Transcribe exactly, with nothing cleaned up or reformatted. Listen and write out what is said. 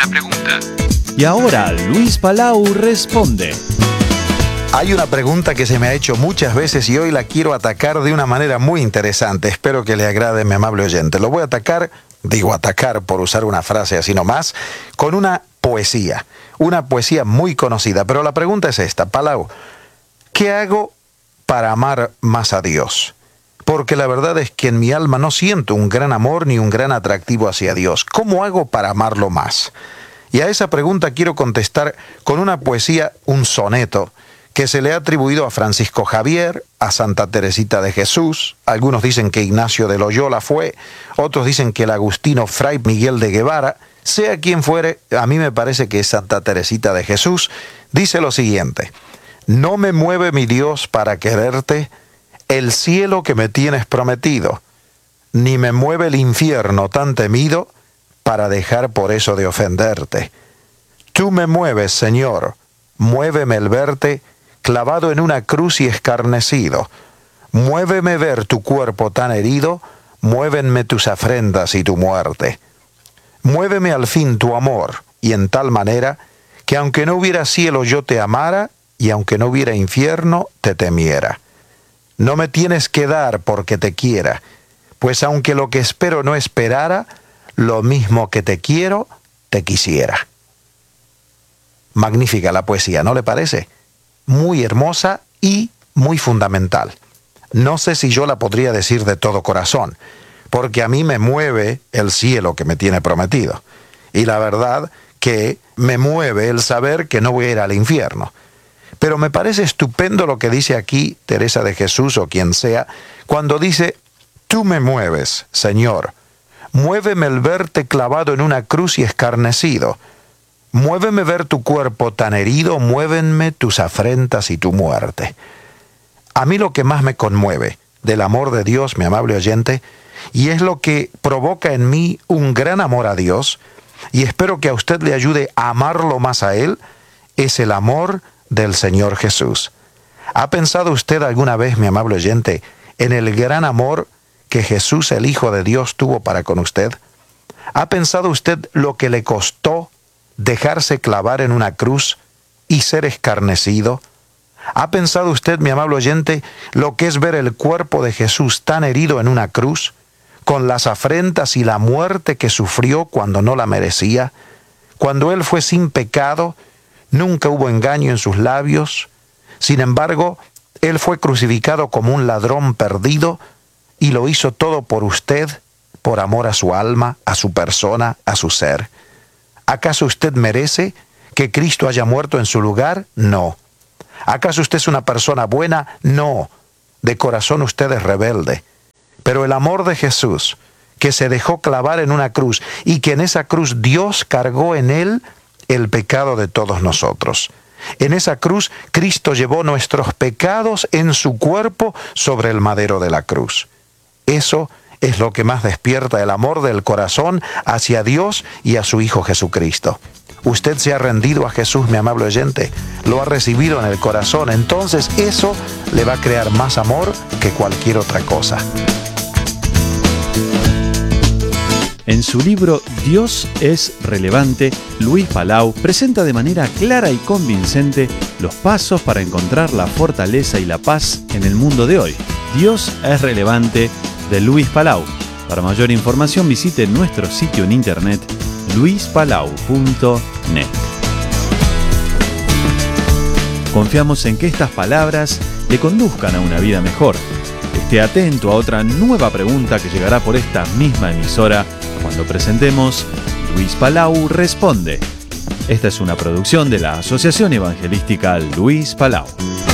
una pregunta. Y ahora Luis Palau responde. Hay una pregunta que se me ha hecho muchas veces y hoy la quiero atacar de una manera muy interesante. Espero que le agrade, mi amable oyente. Lo voy a atacar, digo atacar por usar una frase así nomás, con una poesía. Una poesía muy conocida. Pero la pregunta es esta. Palau, ¿qué hago para amar más a Dios? Porque la verdad es que en mi alma no siento un gran amor ni un gran atractivo hacia Dios. ¿Cómo hago para amarlo más? Y a esa pregunta quiero contestar con una poesía, un soneto, que se le ha atribuido a Francisco Javier, a Santa Teresita de Jesús. Algunos dicen que Ignacio de Loyola fue, otros dicen que el agustino Fray Miguel de Guevara. Sea quien fuere, a mí me parece que es Santa Teresita de Jesús. Dice lo siguiente: no me mueve mi Dios para quererte el cielo que me tienes prometido, ni me mueve el infierno tan temido para dejar por eso de ofenderte. Tú me mueves, Señor, muéveme el verte clavado en una cruz y escarnecido. Muéveme ver tu cuerpo tan herido, muévenme tus afrentas y tu muerte. Muéveme al fin tu amor, y en tal manera que aunque no hubiera cielo yo te amara, y aunque no hubiera infierno te temiera. No me tienes que dar porque te quiera, pues aunque lo que espero no esperara, lo mismo que te quiero, te quisiera. Magnífica la poesía, ¿no le parece? Muy hermosa y muy fundamental. No sé si yo la podría decir de todo corazón, porque a mí me mueve el cielo que me tiene prometido. Y la verdad que me mueve el saber que no voy a ir al infierno. Pero me parece estupendo lo que dice aquí Teresa de Jesús o quien sea, cuando dice: tú me mueves, Señor, muéveme el verte clavado en una cruz y escarnecido. Muéveme ver tu cuerpo tan herido, muévenme tus afrentas y tu muerte. A mí lo que más me conmueve del amor de Dios, mi amable oyente, y es lo que provoca en mí un gran amor a Dios, y espero que a usted le ayude a amarlo más a Él, es el amor del Señor Jesús. ¿Ha pensado usted alguna vez, mi amable oyente, en el gran amor que Jesús, el Hijo de Dios, tuvo para con usted? ¿Ha pensado usted lo que le costó dejarse clavar en una cruz y ser escarnecido? ¿Ha pensado usted, mi amable oyente, lo que es ver el cuerpo de Jesús tan herido en una cruz, con las afrentas y la muerte que sufrió cuando no la merecía? Cuando Él fue sin pecado, nunca hubo engaño en sus labios. Sin embargo, Él fue crucificado como un ladrón perdido y lo hizo todo por usted, por amor a su alma, a su persona, a su ser. ¿Acaso usted merece que Cristo haya muerto en su lugar? No. ¿Acaso usted es una persona buena? No. De corazón usted es rebelde. Pero el amor de Jesús, que se dejó clavar en una cruz y que en esa cruz Dios cargó en Él el pecado de todos nosotros. En esa cruz Cristo llevó nuestros pecados en su cuerpo sobre el madero de la cruz. Eso es lo que más despierta el amor del corazón hacia Dios y a su Hijo Jesucristo. Usted se ha rendido a Jesús, mi amable oyente, lo ha recibido en el corazón, entonces eso le va a crear más amor que cualquier otra cosa. En su libro Dios es relevante, Luis Palau presenta de manera clara y convincente los pasos para encontrar la fortaleza y la paz en el mundo de hoy. Dios es relevante, de Luis Palau. Para mayor información visite nuestro sitio en internet luis palau punto net. Confiamos en que estas palabras le conduzcan a una vida mejor. Esté atento a otra nueva pregunta que llegará por esta misma emisora cuando presentemos Luis Palau Responde. Esta es una producción de la Asociación Evangelística Luis Palau.